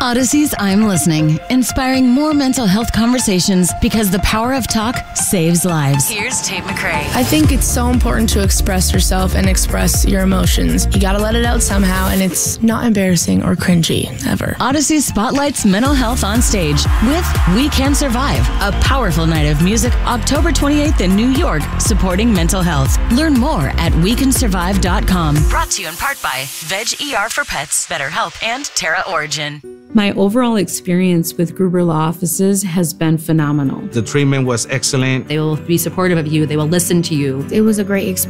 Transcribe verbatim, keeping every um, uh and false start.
Odyssey's I'm Listening, inspiring more mental health conversations because the power of talk saves lives. Here's Tate McRae. I think it's so important to express yourself and express your emotions. You gotta let it out somehow, and it's not embarrassing or cringy, ever. Odyssey spotlights mental health on stage with We Can Survive, a powerful night of music October twenty-eighth in New York, supporting mental health. Learn more at we can survive dot com. Brought to you in part by Veg E R for Pets, BetterHelp, and Terra Origin. My overall experience with Gruber Law Offices has been phenomenal. The treatment was excellent. They will be supportive of you. They will listen to you. It was a great experience.